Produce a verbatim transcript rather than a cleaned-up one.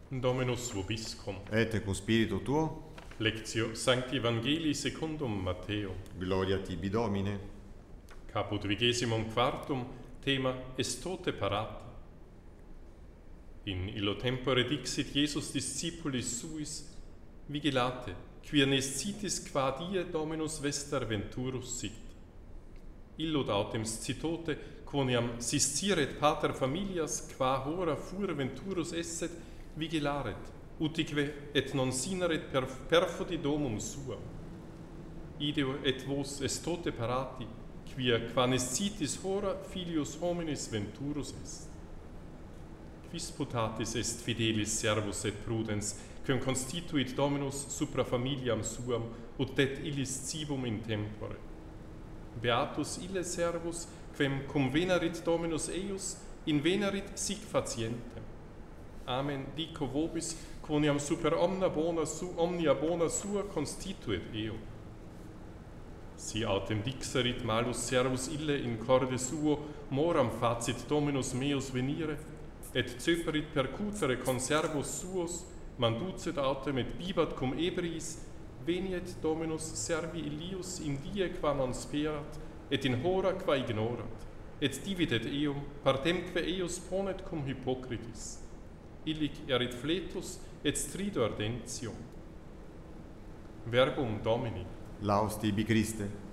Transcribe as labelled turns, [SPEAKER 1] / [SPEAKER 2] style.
[SPEAKER 1] Dominus vobiscum.
[SPEAKER 2] Et cum spiritu tuo,
[SPEAKER 1] Lectio Sancti Evangelii secundum Matteo.
[SPEAKER 2] gloria tibi Domine.
[SPEAKER 1] Caput vigesimum quartum, thema Estote parata. In illo tempore dixit Iesus discipulis suis, vigilate, quia nescitis qua die Dominus vester venturus sit. Illud autem citote, quoniam sistiret pater familias, qua hora fur venturus esset, vigilaret, utique et non sineret per perfidi domum suam. Ideo et vos estote parati, quia qua nescitis hora filius hominis venturus est. Quis putatis est fidelis servus et prudens, quem constituit Dominus supra familiam suam, ut det illis cibum in tempore. Beatus ille servus, quem cum venerit Dominus eius, invenerit sic facientem. Amen, dico vobis, quoniam super omnia bona, su, omnia bona sua constituit eo. Si autem dixerit malus servus ille in corde suo, moram facit Dominus meus venire, et ceperit percutere conservus suos, manducet autem et bibat cum ebriis, veniet Dominus servi illius in die qua non sperat, et in hora qua ignorat, et dividet eum, partemque eius ponet cum hypocritis. Illic erit fletus et strido ardentium. Verbum Domini.
[SPEAKER 2] Laus tibi Christe.